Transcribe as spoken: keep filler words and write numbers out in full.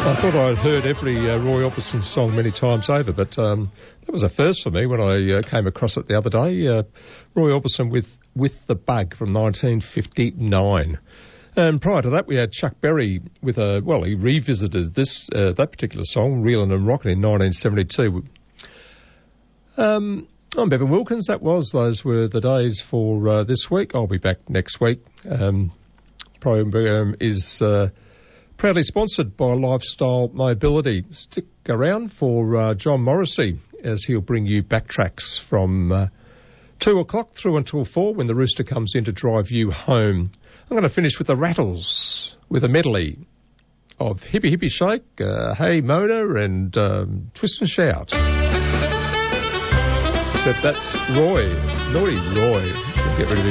I thought I'd heard every uh, Roy Orbison song many times over, but um, that was a first for me when I uh, came across it the other day. Uh, Roy Orbison with With the Bug from nineteen fifty-nine. And prior to that, we had Chuck Berry with a, well, he revisited this, uh, that particular song, Reelin' and Rockin' in nineteen seventy-two. Um, I'm Bevan Wilkins. That was, those were the days for uh, this week. I'll be back next week. Um, program is uh, proudly sponsored by Lifestyle Mobility. Stick around for uh, John Morrissey as he'll bring you backtracks from uh, two o'clock through until four when the rooster comes in to drive you home. I'm going to finish with the Rattles with a medley of Hippie Hippie Shake, uh, Hey Mona and um, Twist and Shout. Except that's Roy, naughty Roy. Get rid of his